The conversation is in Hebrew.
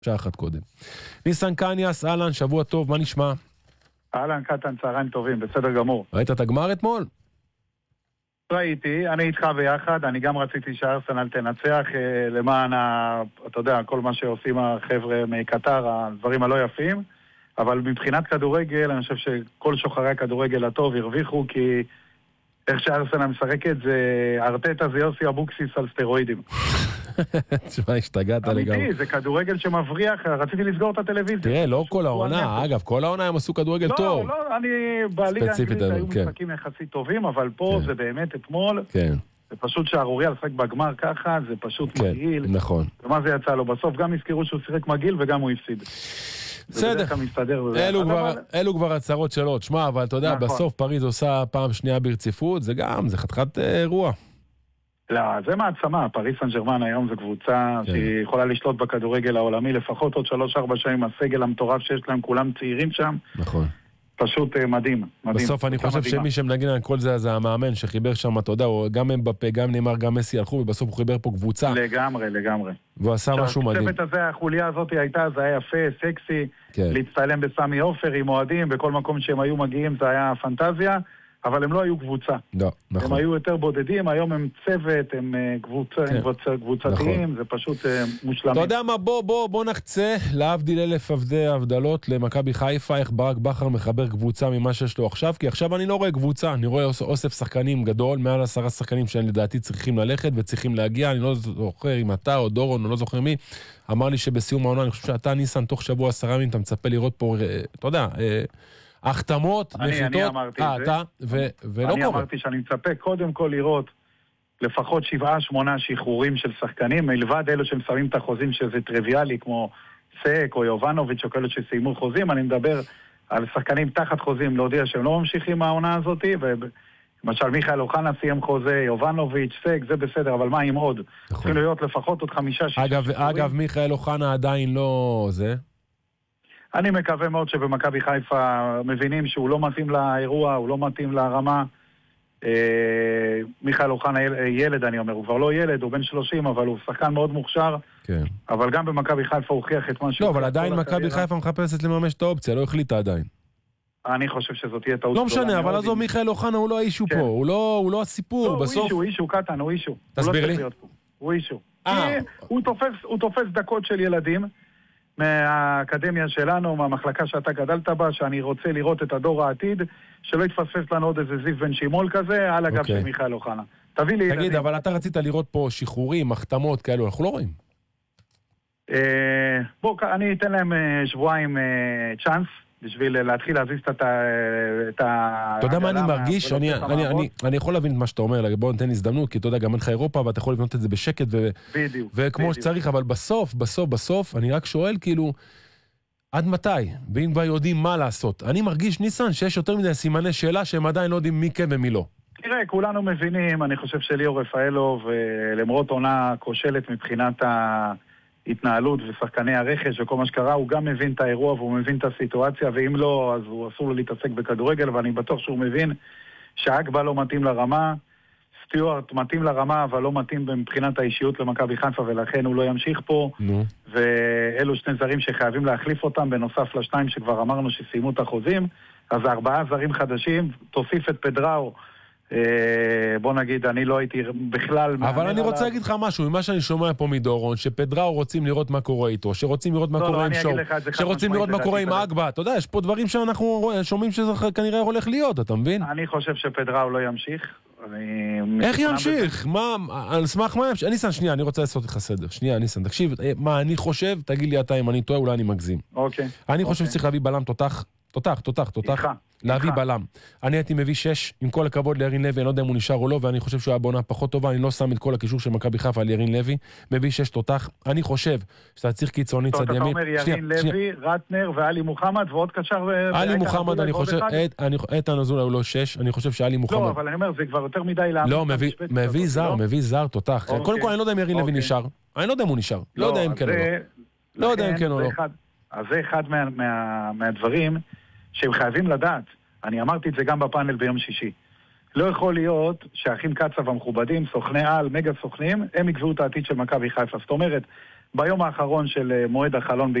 שעה אחת קודם. ניסן קניאס, אהלן, שבוע טוב, מה נשמע? אהלן, קטן, צהריים טובים, בסדר גמור. ראית את הגמר אתמול? ראיתי, אני איתך ביחד, אני גם רציתי שארסנל תנצח למען, אתה יודע, כל מה שעושים החבר'ה מקטר, הדברים הלא יפים, אבל מבחינת כדורגל, אני חושב שכל שוחרי הכדורגל הטוב הרוויחו, כי איך שארסנל משחקת זה ארטטה, זה יוסי אבוקסיס על סטרואידים. תשמע, השתגעת לגמרי. אמיתי, זה כדורגל שמבריח, רציתי לסגור את הטלוויזיה. תראה, לא כל העונה, אגב, כל העונה הם עשו כדורגל טוב. לא, אני בליגה האנגלית היו משחקים יחסית טובים, אבל פה זה באמת אתמול, זה פשוט שערוריה לשחק בגמר ככה, זה פשוט מגעיל. נכון. ומה זה יצא לו? בסוף גם הזכירו שהוא שיחק מגעיל וגם הוא הפסיד. בסדר, אלו כבר הצהרות שלו, תשמע, אבל אתה יודע, בסוף פריז עושה פעם שנייה ברציפות, זה גם, זה חתיכת אירוע. לא, זה מעצמה, פריז סן ז'רמן היום זו קבוצה שהיא יכולה לשלוט בכדורגל העולמי, לפחות עוד 3-4 שנים, הסגל המטורף שיש להם, כולם צעירים שם. נכון. פשוט מדהים. בסוף אני חושב שמי שמנגן על כל זה, זה המאמן שחיבר שם, אתה יודע, גם אמבפה, גם ניימר, גם מסי הלכו, ובסוף הוא חיבר פה קבוצה. לגמרי. והוא עשה משהו מדהים. הצוות הזה, החוליה הזאת הייתה, זה היה יפה, סקסי, להצטלם בסמי עופר עם אוהדים, בכל מקום שהם היו מגיעים זה היה פנטזיה, אבל הם לא היו קבוצה. לא, נכון. הם היו יותר בודדים, היום הם צוות, הם קבוצתיים, זה פשוט מושלמים. אתה יודע מה, בוא נחצה להבדיל אלף הבדלות למכבי חיפה, איך ברק בכר מחבר קבוצה ממה שיש לו עכשיו, כי עכשיו אני לא רואה קבוצה, אני רואה אוסף שחקנים גדול, מעל 10 שחקנים שלדעתי צריכים ללכת וצריכים להגיע, אני לא זוכר אם אתה או דורון, אני לא זוכר מי, אמר לי שבסיום העונה, אני חושב שאתה ניסן, תוך שבוע 10 ימים, אתה מצפה לראות פה, אתה יודע, החתמות, נחיתות, אני אמרתי ולא קורה. אני אמרתי שאני מצפה קודם כל לראות לפחות 7-8 שחרורים של שחקנים, מלבד אלו ששמים את החוזים שזה טריוויאלי, כמו סק או יובנוביץ' או כאלה שסיימו חוזים, אני מדבר על שחקנים תחת חוזים, להודיע שהם לא ממשיכים מהעונה הזאת, למשל מיכאל אוחנה סיים חוזה, יובנוביץ', סק, זה בסדר, אבל מה עם עוד? צריכים להיות לפחות עוד 5-6 שחרורים. אגב, מיכאל אוחנה עדיין לא זה. אני מקווה מאוד שבמכבי חיפה מבינים שהוא לא מתאים לאירוע, הוא לא מתאים לרמה. מיכאל אוחנה ילד, אני אומר, הוא כבר לא ילד, הוא בן 30, אבל הוא שחקן מאוד מוכשר. כן. אבל גם במכבי חיפה הוא הוכיח את מה שהוא... לא, אבל עדיין מכבי חיפה מחפשת לממש את האופציה, לא החליטה עדיין. אני חושב שזאת תהיה טעות. לא משנה, אבל עזוב, מיכאל אוחנה הוא לא האישו פה, הוא לא הסיפור, בסוף... הוא אישו, קטן, הוא אישו. תסביר לי. הוא אישו. הוא תופס דקות של ילדים. מהאקדמיה שלנו, מהמחלקה שאתה גדלת בה, שאני רוצה לראות את הדור העתיד, שלא יתפספס לנו עוד איזה זיו בן שימול כזה, על הגב של מיכאל אוחנה. תביא לי ילדים. תגיד, אבל אתה רצית לראות פה שחרורים, החתמות כאלו, אנחנו לא רואים. בוא, אני אתן להם שבועיים צ'אנס, בשביל להתחיל להזיז את ה... אתה יודע מה אני מרגיש? אני יכול להבין את מה שאתה אומר, בוא נתן הזדמנות, כי אתה יודע, גם אין לך אירופה, ואתה יכול לבנות את זה בשקט, וכמו שצריך, אבל בסוף, אני רק שואל, כאילו, עד מתי? ואם כבר יודעים מה לעשות? אני מרגיש, ניסן, שיש יותר מדי סימני שאלה, שהם עדיין לא יודעים מי כן ומי לא. תראה, כולנו מבינים, אני חושב שליאור רפאלוב, למרות עונה כושלת מבחינת התנהלות ושחקני הרכש וכל מה שקרה, הוא גם מבין את האירוע והוא מבין את הסיטואציה, ואם לא, אז הוא אסור לו להתעסק בכדורגל, ואני בטוח שהוא מבין שהאגבה לא מתאים לרמה, סטיוארט מתאים לרמה, אבל לא מתאים מבחינת האישיות למכבי חיפה, ולכן הוא לא ימשיך פה, ואלו שני זרים שחייבים להחליף אותם, בנוסף לשניים שכבר אמרנו שסיימו את החוזים, אז 4 זרים חדשים, תוסיף את פדראו, בוא נגיד, אני לא הייתי בכלל... אבל אני רוצה להגיד לך משהו, ממה שאני שומע פה מדורון, שפדראו רוצים לראות מה קורה איתו, שרוצים לראות מה קורה עם שור, שרוצים לראות מה קורה עם אגבה, אתה יודע, יש פה דברים שאנחנו שומעים שזה כנראה הולך להיות, אתה מבין? אני חושב שפדראו לא ימשיך. איך ימשיך? מה, על סמך מה ימשיך? ניסן, שנייה, אני רוצה לעשות לך סדר. שנייה, ניסן, תקשיב, מה אני חושב, תגיד לי אתה אם אני טועה, אולי אני מגזים. אוקיי. אני חושב שצריך להביא בלם תותח, להביא בלם. אני הייתי מביא 6, עם כל הכבוד לירין לוי, אני לא יודע אם הוא נשאר או לא, ואני חושב שהוא היה בעונה פחות טובה, אני לא שם את כל הקישור של מכבי חיפה על ירין לוי, מביא 6 תותח, אני חושב שאתה צריך קיצוני צד ימין. אתה אומר ירין לוי, רטנר ואלי מוחמד ועוד קשר... אלי מוחמד, אני חושב, איתן אזולאי הוא לא 6, אני חושב שאלי מוחמד... לא, אבל אני אומר, זה כבר יותר מדי לא, מביא זר, תותח. קודם כל, אני לא יודע אם ירין לוי נשאר, אני לא יודע אם הוא נשאר, לא יודע אם כן או לא. לא יודע אם כן או לא. אז זה אחד מהדברים שהם חייבים לדעת. אני אמרתי את זה גם בפאנל ביום שישי. לא יכול להיות שהאחים קצב המכובדים, סוכני על, מגה סוכנים, הם יקבעו את העתיד של מכבי חיפה. זאת אומרת, ביום האחרון של מועד החלון